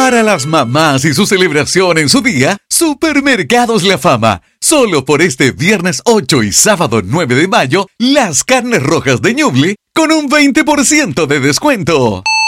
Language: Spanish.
Para las mamás y su celebración en su día, Supermercados La Fama. Solo por este viernes 8 y sábado 9 de mayo, las carnes rojas de Ñuble con un 20% de descuento.